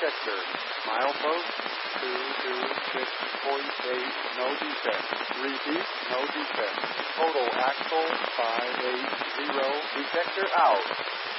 detector. Milepost 226.8, no defect. Repeat, no defect. Total axle 580, detector out.